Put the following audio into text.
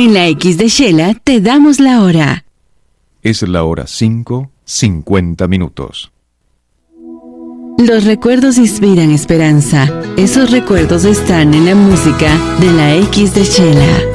En la X de Shela te damos la hora. Es la hora 5:50. Los recuerdos inspiran esperanza. Esos recuerdos están en la música de la X de Shela.